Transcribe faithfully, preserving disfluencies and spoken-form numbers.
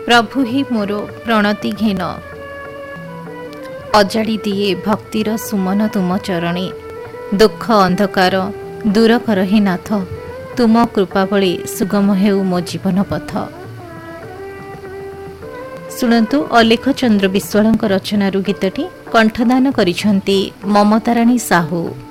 प्रभु ही मोर प्रणति घेन अजाड़ी दिए भक्तिर सुमन तुम चरणी दुख अंधकार दूर कर हे नाथ तुम कृपा बली सुगम हेउ मो जीवन पथ। शुणु अलेख चंद्र विश्वाल रचनारू गीतटी कंठदान करिसेंती ममताराणी साहू।